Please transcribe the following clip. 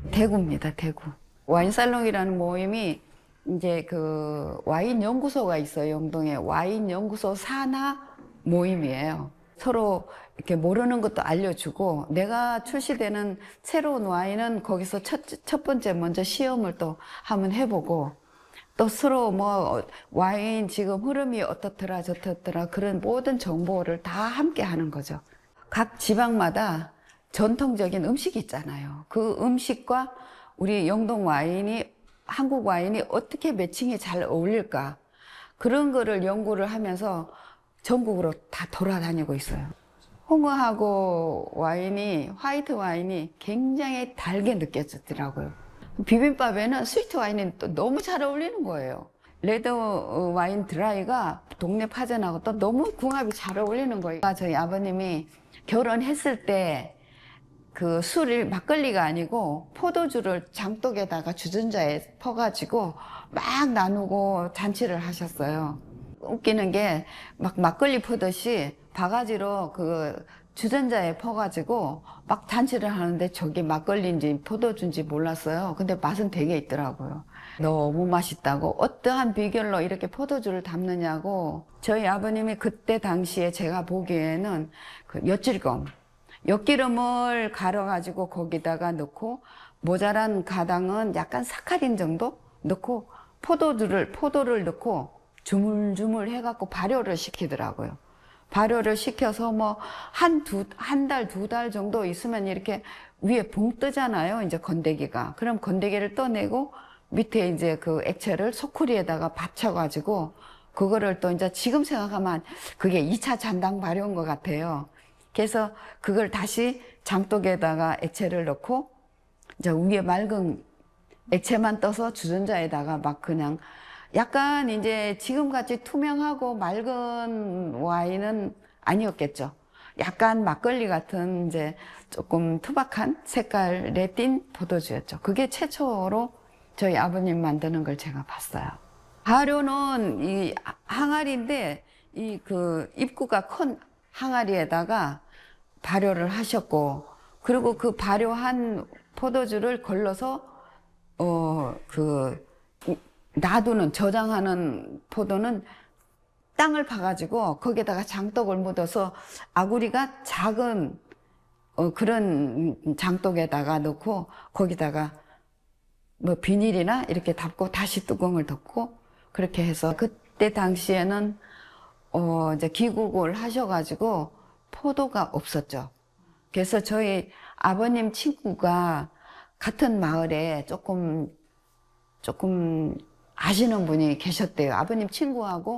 대구입니다, 대구. 와인살롱이라는 모임이 이제 그 와인 연구소가 있어요. 영동에 와인 연구소 산하 모임이에요. 서로 이렇게 모르는 것도 알려주고, 내가 출시되는 새로운 와인은 거기서 첫 번째 먼저 시험을 또 한번 해보고, 또 서로 뭐 와인 지금 흐름이 어떻더라 저떻더라 그런 모든 정보를 다 함께 하는 거죠. 각 지방마다 전통적인 음식이 있잖아요. 그 음식과 우리 영동 와인이, 한국 와인이 어떻게 매칭이 잘 어울릴까, 그런 거를 연구를 하면서 전국으로 다 돌아다니고 있어요. 홍어하고 와인이, 화이트 와인이 굉장히 달게 느껴지더라고요. 비빔밥에는 스위트 와인이 또 너무 잘 어울리는 거예요. 레드 와인 드라이가 동네 파전하고 또 너무 궁합이 잘 어울리는 거예요. 저희 아버님이 결혼했을 때 그 술을 막걸리가 아니고 포도주를 장독에다가 주전자에 퍼가지고 막 나누고 잔치를 하셨어요. 웃기는 게 막 막걸리 퍼듯이 바가지로 그 주전자에 퍼가지고 막 잔치를 하는데 저게 막걸리인지 포도주인지 몰랐어요. 근데 맛은 되게 있더라고요. 너무 맛있다고, 어떠한 비결로 이렇게 포도주를 담느냐고. 저희 아버님이 그때 당시에 제가 보기에는 그 엿기름을 갈아가지고 거기다가 넣고, 모자란 가당은 약간 사카린 정도 넣고, 포도를 넣고 주물주물 해갖고 발효를 시키더라고요. 발효를 시켜서 뭐 한 달, 두 달 정도 있으면 이렇게 위에 붕 뜨잖아요. 이제 건더기가. 그럼 건더기를 떠내고 밑에 이제 그 액체를 소쿠리에다가 받쳐가지고, 그거를 또 이제 지금 생각하면 그게 2차 잔당 발효인 것 같아요. 그래서 그걸 다시 장독에다가 액체를 넣고, 이제 위에 맑은 액체만 떠서 주전자에다가 막 그냥, 약간 이제 지금같이 투명하고 맑은 와인은 아니었겠죠. 약간 막걸리 같은 이제 조금 투박한 색깔에 띤 포도주였죠. 그게 최초로 저희 아버님 만드는 걸 제가 봤어요. 발효는 이 항아리인데, 이 그 입구가 큰 항아리에다가 발효를 하셨고, 그리고 그 발효한 포도주를 걸러서 놔두는, 저장하는 포도는 땅을 파가지고 거기다가 장독을 묻어서 아구리가 작은 그런 장독에다가 넣고, 거기다가 뭐 비닐이나 이렇게 덮고 다시 뚜껑을 덮고, 그렇게 해서, 그때 당시에는 이제 귀국을 하셔가지고 포도가 없었죠. 그래서 저희 아버님 친구가 같은 마을에 조금 아시는 분이 계셨대요. 아버님 친구하고